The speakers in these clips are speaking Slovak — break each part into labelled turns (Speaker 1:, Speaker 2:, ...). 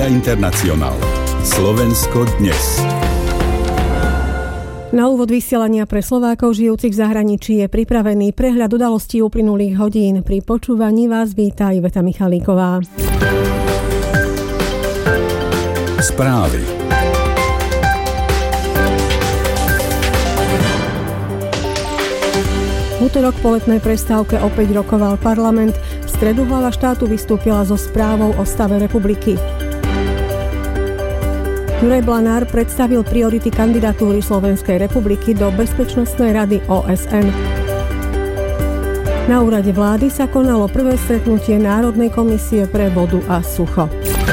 Speaker 1: Internacionál. Slovensko dnes.
Speaker 2: Na úvod vysielania pre Slovákov žijúcich v zahraničí je pripravený prehľad udalostí uplynulých hodín. Pri počúvaní vás víta Iveta Michalíková.
Speaker 1: Správy.
Speaker 2: V útorok po letnej prestávke opäť rokoval parlament. V stredu hlava štátu vystúpila so správou o stave republiky. Juraj Blanár predstavil priority kandidatúry Slovenskej republiky do Bezpečnostnej rady OSN. Na úrade vlády sa konalo prvé stretnutie Národnej komisie pre vodu a sucho.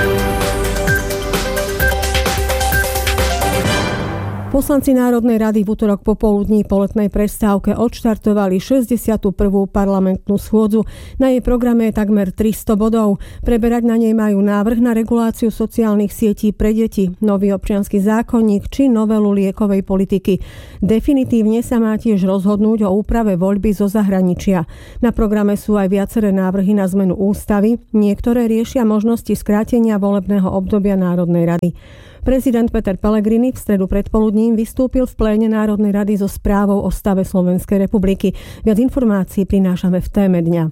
Speaker 2: Poslanci Národnej rady v útorok popoludní po letnej prestávke odštartovali 61. parlamentnú schôdzu. Na jej programe je takmer 300 bodov. Preberať na nej majú návrh na reguláciu sociálnych sietí pre deti, nový občiansky zákonník či novelu liekovej politiky. Definitívne sa má tiež rozhodnúť o úprave voľby zo zahraničia. Na programe sú aj viaceré návrhy na zmenu ústavy. Niektoré riešia možnosti skrátenia volebného obdobia Národnej rady. Prezident Peter Pellegrini v stredu predpoludním vystúpil v pléne Národnej rady so správou o stave Slovenskej republiky. Viac informácií prinášame v téme dňa.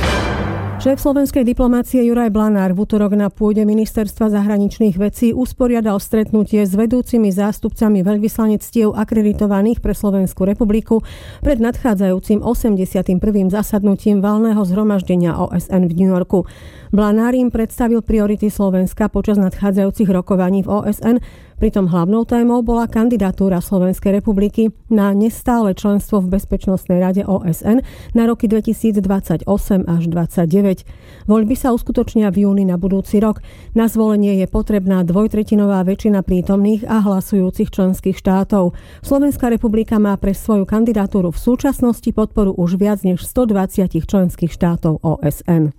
Speaker 2: Šéf slovenskej diplomácie Juraj Blanár v útorok na pôde Ministerstva zahraničných vecí usporiadal stretnutie s vedúcimi zástupcami veľvyslanectiev akreditovaných pre Slovenskú republiku pred nadchádzajúcim 81. zasadnutím valného zhromaždenia OSN v New Yorku. Blanár im predstavil priority Slovenska počas nadchádzajúcich rokovaní v OSN, pritom hlavnou témou bola kandidatúra Slovenskej republiky na nestále členstvo v Bezpečnostnej rade OSN na roky 2028 až 2029. Voľby sa uskutočnia v júni na budúci rok. Na zvolenie je potrebná dvojtretinová väčšina prítomných a hlasujúcich členských štátov. Slovenská republika má pre svoju kandidatúru v súčasnosti podporu už viac než 120 členských štátov OSN.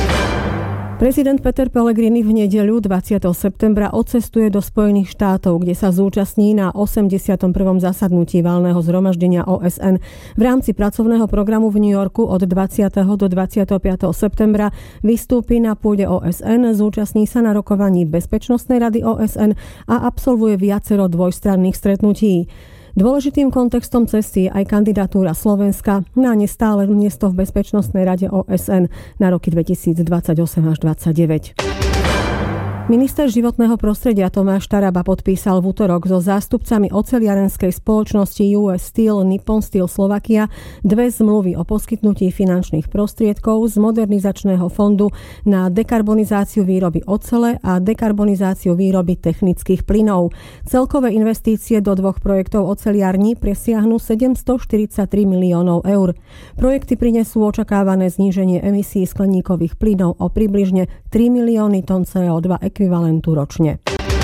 Speaker 2: Prezident Peter Pellegrini v nedeľu 20. septembra odcestuje do Spojených štátov, kde sa zúčastní na 81. zasadnutí valného zhromaždenia OSN. V rámci pracovného programu v New Yorku od 20. do 25. septembra vystúpi na pôde OSN, zúčastní sa na rokovaní Bezpečnostnej rady OSN a absolvuje viacero dvojstranných stretnutí. Dôležitým kontextom cesty je aj kandidatúra Slovenska na nestále miesto v Bezpečnostnej rade OSN na roky 2028 až 2029. Minister životného prostredia Tomáš Taraba podpísal v útorok so zástupcami oceliarenskej spoločnosti US Steel Nippon Steel Slovakia dve zmluvy o poskytnutí finančných prostriedkov z modernizačného fondu na dekarbonizáciu výroby ocele a dekarbonizáciu výroby technických plynov. Celkové investície do dvoch projektov oceliarní presiahnu 743 miliónov eur. Projekty prinesú očakávané zníženie emisí skleníkových plynov o približne 3 milióny tón CO2 ekvivalentu ročne.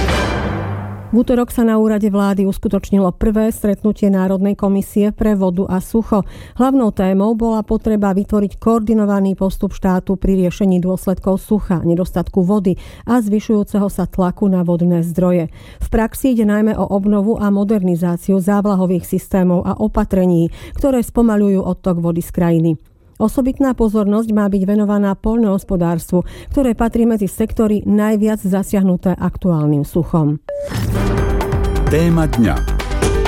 Speaker 2: V útorok sa na úrade vlády uskutočnilo prvé stretnutie Národnej komisie pre vodu a sucho. Hlavnou témou bola potreba vytvoriť koordinovaný postup štátu pri riešení dôsledkov sucha, nedostatku vody a zvyšujúceho sa tlaku na vodné zdroje. V praxi ide najmä o obnovu a modernizáciu závlahových systémov a opatrení, ktoré spomaľujú odtok vody z krajiny. Osobitná pozornosť má byť venovaná poľnohospodárstvu, ktoré patrí medzi sektory najviac zasiahnuté aktuálnym suchom.
Speaker 1: Téma dňa.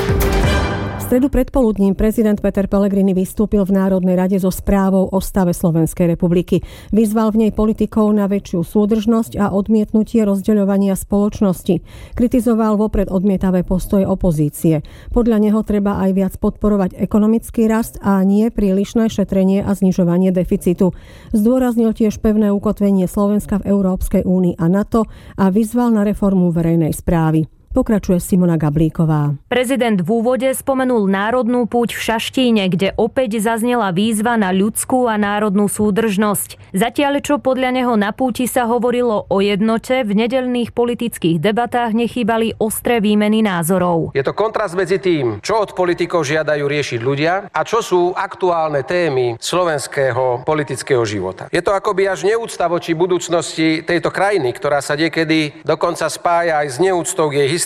Speaker 2: V stredu predpoludním prezident Peter Pellegrini vystúpil v Národnej rade so správou o stave Slovenskej republiky. Vyzval v nej politikov na väčšiu súdržnosť a odmietnutie rozdeľovania spoločnosti. Kritizoval vopred odmietavé postoje opozície. Podľa neho treba aj viac podporovať ekonomický rast a nie prílišné šetrenie a znižovanie deficitu. Zdôraznil tiež pevné ukotvenie Slovenska v Európskej únii a NATO a vyzval na reformu verejnej správy. Pokračuje Simona Gablíková.
Speaker 3: Prezident v úvode spomenul národnú púť v Šaštíne, kde opäť zaznela výzva na ľudskú a národnú súdržnosť. Zatiaľ, čo podľa neho na púti sa hovorilo o jednote, v nedeľných politických debatách nechýbali ostré výmeny názorov.
Speaker 4: Je to kontrast medzi tým, čo od politikov žiadajú riešiť ľudia a čo sú aktuálne témy slovenského politického života. Je to akoby až neúcta voči budúcnosti tejto krajiny, ktorá sa niekedy dokonca spája aj s neúctou k jej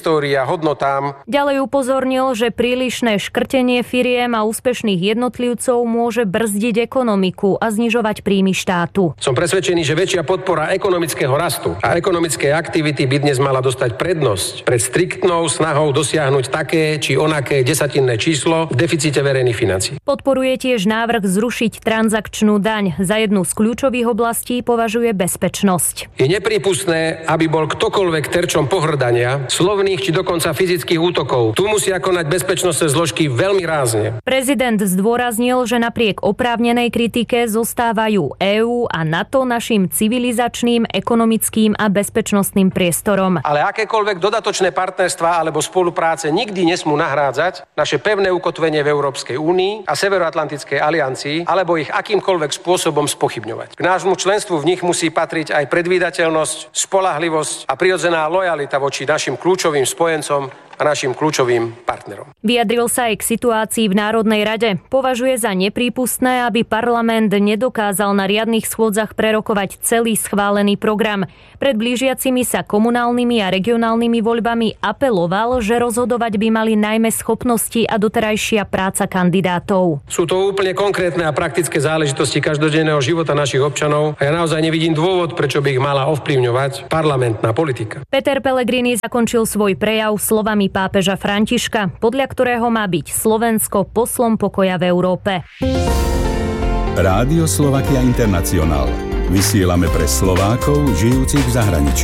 Speaker 4: histórii a hodnotám.
Speaker 3: Ďalej upozornil, že prílišné škrtenie firiem a úspešných jednotlivcov môže brzdiť ekonomiku a znižovať príjmy štátu.
Speaker 4: Som presvedčený, že väčšia podpora ekonomického rastu a ekonomickej aktivity by dnes mala dostať prednosť pred striktnou snahou dosiahnuť také či onaké desatinné číslo v deficite verejných financií.
Speaker 3: Podporuje tiež návrh zrušiť transakčnú daň. Za jednu z kľúčových oblastí považuje bezpečnosť.
Speaker 4: Je neprípustné, aby bol ktokoľvek terčom pohŕdania, slovných či dokonca fyzických útokov. Tu musia konať bezpečnostné zložky veľmi rázne.
Speaker 3: Prezident zdôraznil, že napriek oprávnenej kritike zostávajú EÚ a NATO našim civilizačným, ekonomickým a bezpečnostným priestorom.
Speaker 4: Ale akékoľvek dodatočné partnerstvá alebo spolupráce nikdy nesmú nahrádzať naše pevné ukotvenie v Európskej únii a Severoatlantickej aliancii, alebo ich akýmkoľvek spôsobom spochybňovať. K nášmu členstvu v nich musí patriť aj predvídateľnosť, spoľahlivosť a prirodzená lojalita voči našim kľúčovým spojencom a našim kľúčovým partnerom.
Speaker 3: Vyjadril sa aj k situácii v Národnej rade. Považuje za neprípustné, aby parlament nedokázal na riadnych schôdzach prerokovať celý schválený program. Pred blížiacimi sa komunálnymi a regionálnymi voľbami apeloval, že rozhodovať by mali najmä schopnosti a doterajšia práca kandidátov.
Speaker 4: Sú to úplne konkrétne a praktické záležitosti každodenného života našich občanov a ja naozaj nevidím dôvod, prečo by ich mala ovplyvňovať parlamentná politika.
Speaker 3: Peter Pellegrini zakončil svoj prejav slovami pápeža Františka, podľa ktorého má byť Slovensko poslom pokoja v Európe.
Speaker 1: Rádio Slovakia International. Vysielame pre Slovákov žijúcich v zahraničí.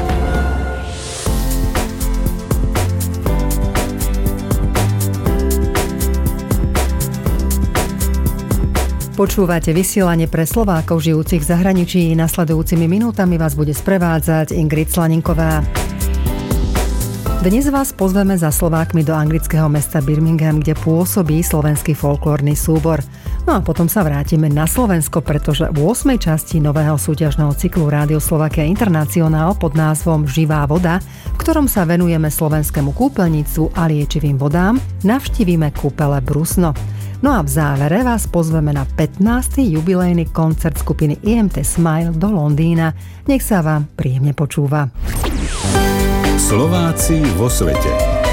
Speaker 5: Počúvate vysielanie pre Slovákov žijúcich v zahraničí. Nasledujúcimi minútami vás bude sprevádzať Ingrid Slaninková. Dnes vás pozveme za Slovákmi do anglického mesta Birmingham, kde pôsobí slovenský folklórny súbor. No a potom sa vrátime na Slovensko, pretože v 8. časti nového súťažného cyklu Rádio Slovakia International pod názvom Živá voda, v ktorom sa venujeme slovenskému kúpeľnicu a liečivým vodám, navštívime kúpele Brusno. No a v závere vás pozveme na 15. jubilejný koncert skupiny IMT Smile do Londýna. Nech sa vám príjemne počúva.
Speaker 1: Slováci vo svete.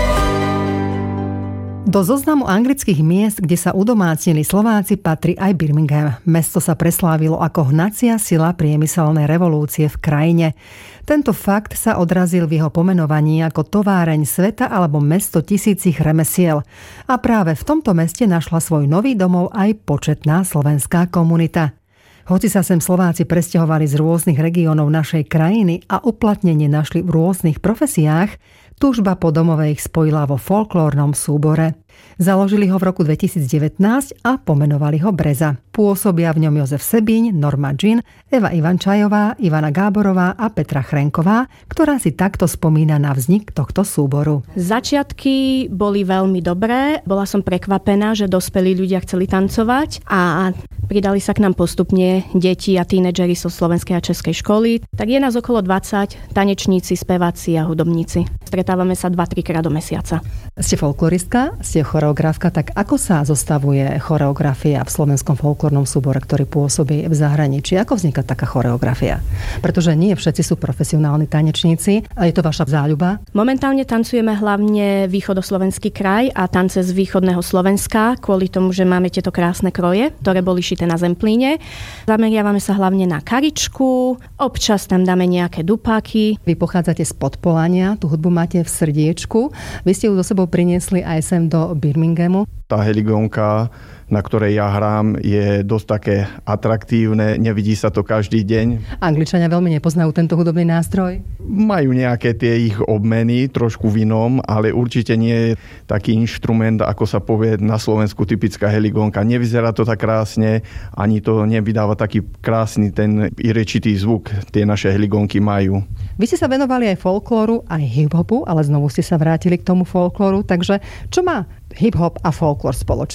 Speaker 5: Do zoznamu anglických miest, kde sa udomácnili Slováci, patrí aj Birmingham. Mesto sa preslávilo ako hnacia sila priemyselnej revolúcie v krajine. Tento fakt sa odrazil v jeho pomenovaní ako továreň sveta alebo mesto tisícich remesiel. A práve v tomto meste našla svoj nový domov aj početná slovenská komunita. Hoci sa sem Slováci presťahovali z rôznych regiónov našej krajiny a uplatnenie našli v rôznych profesiách, túžba po domove ich spojila vo folklórnom súbore. Založili ho v roku 2019 a pomenovali ho Breza. Pôsobia v ňom Jozef Sebíň, Norma Jean, Eva Ivančajová, Ivana Gáborová a Petra Chrenková, ktorá si takto spomína na vznik tohto súboru.
Speaker 6: Začiatky boli veľmi dobré. Bola som prekvapená, že dospelí ľudia chceli tancovať a pridali sa k nám postupne deti a tínedžeri zo slovenskej a českej školy. Tak je nás okolo 20, tanečníci, speváci a hudobníci. Stretávame sa 2-3 krát do mesiaca.
Speaker 5: Ste folkloristka, ste choreografka, tak ako sa zostavuje choreografia v slovenskom folklórnom súbore, ktorý pôsobí v zahraničí? Ako vzniká taká choreografia? Pretože nie všetci sú profesionálni tanečníci a je to vaša záľuba?
Speaker 6: Momentálne tancujeme hlavne východoslovenský kraj a tance z východného Slovenska, kvôli tomu, že máme tieto krásne kroje, ktoré boli šité na zemplíne. Zameriavame sa hlavne na karičku, občas tam dáme nejaké dupáky.
Speaker 5: Vy pochádzate z Podpolania, tú hudbu máte v srdiečku. Vy ste ju so sebou priniesli aj sem do Birminghamu.
Speaker 7: Tá heligónka, na ktorej ja hrám, je dosť také atraktívne, nevidí sa to každý deň.
Speaker 5: Angličania veľmi nepoznajú tento hudobný nástroj?
Speaker 7: Majú nejaké tie ich obmeny, trošku v inom, ale určite nie je taký inštrument, ako sa povie na Slovensku typická heligónka. Nevyzerá to tak krásne, ani to nevydáva taký krásny ten irečitý zvuk, tie naše heligónky majú.
Speaker 5: Vy ste sa venovali aj folklóru, aj hip-hopu, ale znovu ste sa vrátili k tomu folklóru, takže čo má hip-hop a folklór spoločné?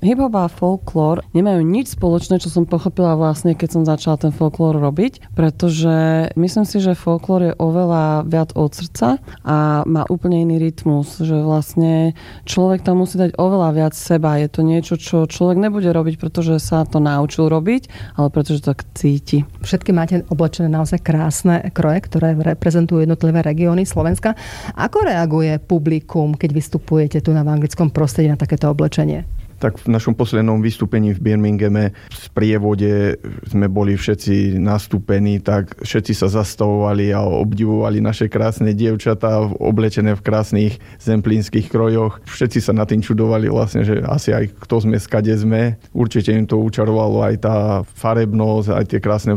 Speaker 8: Hip-hop a folklór nemajú nič spoločné, čo som pochopila vlastne, keď som začala ten folklór robiť, pretože myslím si, že folklór je oveľa viac od srdca a má úplne iný rytmus, že vlastne človek tam musí dať oveľa viac seba. Je to niečo, čo človek nebude robiť, pretože sa to naučil robiť, ale pretože to tak cíti.
Speaker 5: Všetky máte oblečené naozaj krásne kroje, ktoré reprezentujú jednotlivé regióny Slovenska. Ako reaguje publikum, keď vystupujete tu v anglickom prostredí na takéto oblečenie?
Speaker 7: Tak v našom poslednom vystúpení v Birminghame v sprievode sme boli všetci nastúpení, tak všetci sa zastavovali a obdivovali naše krásne dievčatá oblečené v krásnych zemplínskych krojoch. Všetci sa na tým čudovali vlastne, že asi aj kto sme, skade sme. Určite im to učarovalo aj tá farebnosť, aj tie krásne